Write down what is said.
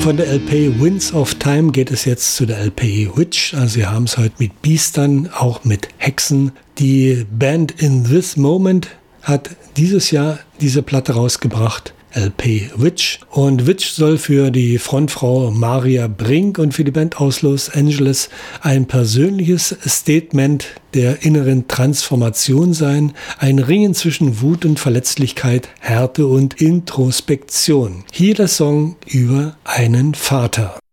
Von der LP Winds of Time geht es jetzt zu der LP Witch. Also Sie haben es heute mit Biestern, auch mit Hexen. Die Band In This Moment hat dieses Jahr diese Platte rausgebracht. LP Witch. Und Witch soll für die Frontfrau Maria Brink und für die Band aus Los Angeles ein persönliches Statement der inneren Transformation sein, ein Ringen zwischen Wut und Verletzlichkeit, Härte und Introspektion. Hier der Song über einen Vater.